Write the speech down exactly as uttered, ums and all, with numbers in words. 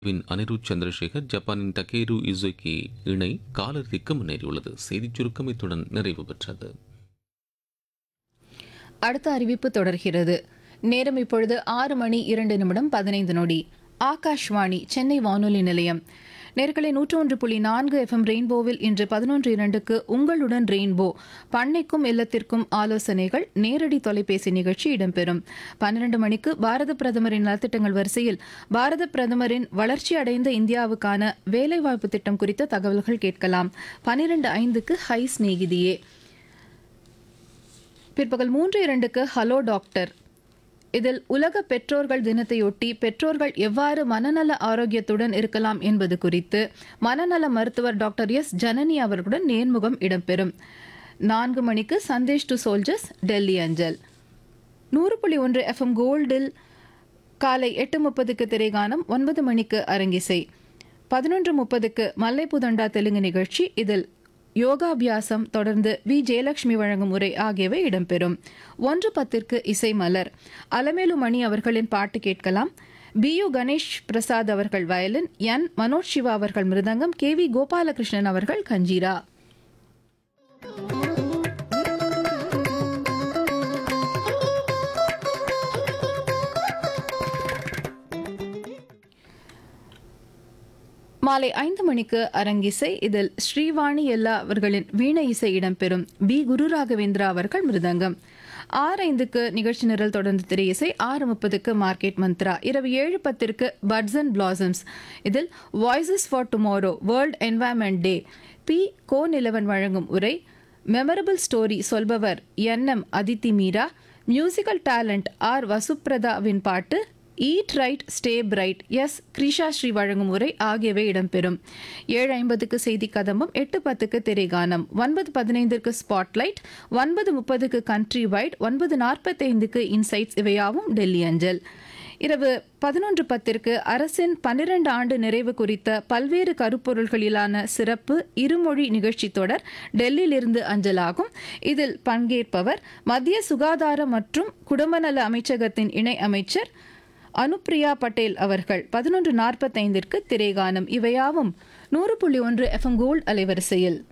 Win Anirudh Chandrasekhar, ஜப்பானின் தகேரு இசுகி இணை காலிறுதிக்கு முன்னேறியுள்ளது. செய்திச் சுருக்கம் இத்துடன் நிறைவு பெற்றது. அடுத்த அறிவிப்பு தொடர்கிறது. நேரம் இப்பொழுது ஆறு மணி இரண்டு நிமிடம் பதினைந்து நொடி. ஆகாஷ்வாணி சென்னை வானொலி நிலையம். நேர்களை நூற்று ஒன்று புள்ளி நான்கு எஃப்எம் ரெயின்போவில் இன்று பதினொன்று இரண்டுக்கு உங்களுடன் ரெயின்போ பண்ணைக்கும் இல்லத்திற்கும் ஆலோசனைகள் நேரடி தொலைபேசி நிகழ்ச்சி இடம்பெறும். பன்னிரண்டு மணிக்கு பாரத பிரதமரின் நலத்திட்டங்கள் வரிசையில் பாரத பிரதமரின் வளர்ச்சி அடைந்த இந்தியாவுக்கான வேலைவாய்ப்பு திட்டம் குறித்த தகவல்கள் கேட்கலாம். பன்னிரண்டு ஐந்துக்கு ஹை ஸ்நேகிதியே. பிற்பகல் மூன்று இரண்டுக்கு ஹலோ டாக்டர். இதில் உலக பெற்றோர்கள் தினத்தையொட்டி பெற்றோர்கள் எவ்வாறு மனநல ஆரோக்கியத்துடன் இருக்கலாம் என்பது குறித்து மனநல மருத்துவர் டாக்டர் எஸ் ஜனனி அவர்களுடன் நேர்முகம் இடம்பெறும். நான்கு மணிக்கு சந்தேஷ் டு சோல்ஜர்ஸ் டெல்லி அஞ்சல். நூறு புள்ளி ஒன்று எஃப்எம் கோல்டில் காலை எட்டு முப்பதுக்கு திரைகானம், ஒன்பது மணிக்கு அரங்கிசை, பதினொன்று முப்பதுக்கு மல்லைப்புதண்டா தெலுங்கு நிகழ்ச்சி. இதில் யோகாபியாசம், தொடர்ந்து வி ஜெயலட்சுமி வழங்கும் உரை ஆகியவை இடம்பெறும். ஒன்று பத்திற்கு இசை மலர். அலமேலு மணி அவர்களின் பாட்டு கேட்கலாம். பி யு கணேஷ் பிரசாத் அவர்கள் வயலின், என் மனோஜ் சிவா அவர்கள் மிருதங்கம், கே வி கோபாலகிருஷ்ணன் அவர்கள் கஞ்சீரா. மாலை ஐந்து மணிக்கு அரங்கிசை. இதில் ஸ்ரீவாணி எல்லா அவர்களின் வீணை இசை இடம்பெறும். பி குரு ராகவேந்திரா அவர்கள் மிருதங்கம். ஆறு ஐந்துக்கு நிகழ்ச்சி நிரல், தொடர்ந்து திரை இசை. ஆறு முப்பதுக்கு மார்க்கெட் மந்த்ரா. இரவு ஏழு பத்திற்கு பட்ஸ் அண்ட் பிளாசம்ஸ். இதில் voices for tomorrow world environment day B கோ நிலவன் வழங்கும் உரை. Memorable story சொல்பவர் N M Aditi Meera. Musical talent R வசுப்ரதாவின் பாட்டு. Eat right stay bright S Krisha Sri வழங்கும் உரை ஆகியவை இடம்பெறும். ஏழு ஐம்பதுக்கு செய்தி கதம்பம், எட்டு பத்துக்கு திரைகானம், ஒன்பது பதினைந்திற்கு ஸ்பாட்லைட், ஒன்பது முப்பதுக்கு கண்ட்ரி வைட், ஒன்பது நாற்பத்தைந்துக்கு இன்சைட்ஸ். இவையாவும் டெல்லி அஞ்சல். இரவு பதினொன்று பத்திற்கு அரசின் பன்னிரண்டு ஆண்டு நிறைவு குறித்த பல்வேறு கருப்பொருள்களிலான சிறப்பு இருமொழி நிகழ்ச்சி தொடர் டெல்லியிலிருந்து அஞ்சலாகும். இதில் பங்கேற்பவர் மத்திய சுகாதார மற்றும் குடும்பநல அமைச்சகத்தின் இணை அமைச்சர் அனுப்பிரியா பட்டேல் அவர்கள். பதினொன்று நாற்பத்தைந்திற்கு திரைகானம். இவையாவும் நூறு புள்ளி ஒன்று எஃப்எம் கோல்ட் அலைவரிசையில்.